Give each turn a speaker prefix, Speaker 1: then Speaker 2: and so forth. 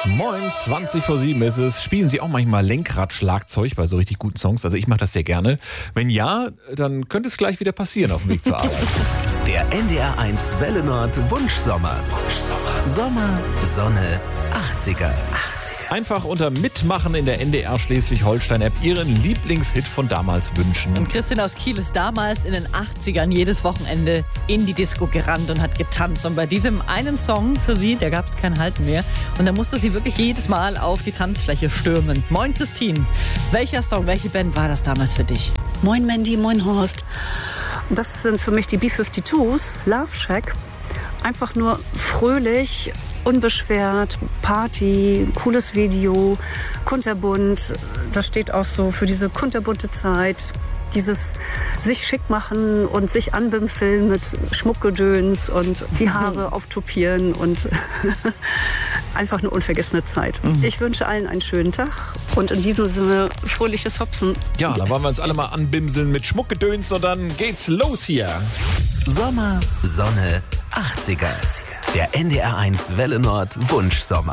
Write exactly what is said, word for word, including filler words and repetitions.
Speaker 1: Moin, zwanzig vor sieben ist es. Spielen Sie auch manchmal Lenkradschlagzeug bei so richtig guten Songs? Also ich mache das sehr gerne. Wenn ja, dann könnte es gleich wieder passieren auf dem Weg zur Arbeit.
Speaker 2: Der N D R eins Welle Nord Wunschsommer. Wunschsommer. Sommer, Sonne, achtziger. achtziger.
Speaker 1: Einfach unter Mitmachen in der N D R Schleswig-Holstein-App Ihren Lieblingshit von damals wünschen.
Speaker 3: Und Christian aus Kiel ist damals in den achtzigern jedes Wochenende in die Disco gerannt und hat getanzt. Und bei diesem einen Song für sie, da gab es kein Halten mehr. Und da musste sie wirklich jedes Mal auf die Tanzfläche stürmen. Moin Christine, welcher Song, welche Band war das damals für dich?
Speaker 4: Moin Mandy, moin Horst. Das sind für mich die B fünfundfünfzigs, Love Shack. Einfach nur fröhlich, unbeschwert, Party, cooles Video, kunterbunt. Das steht auch so für diese kunterbunte Zeit. Dieses sich schick machen und sich anbimseln mit Schmuckgedöns und die Haare auftopieren und einfach eine unvergessene Zeit. Mhm. Ich wünsche allen einen schönen Tag und in diesem Sinne fröhliches Hopsen.
Speaker 1: Ja, da wollen wir uns alle mal anbimseln mit Schmuckgedöns und dann geht's los hier.
Speaker 2: Sommer, Sonne, achtziger. Der N D R eins Welle Nord Wunschsommer.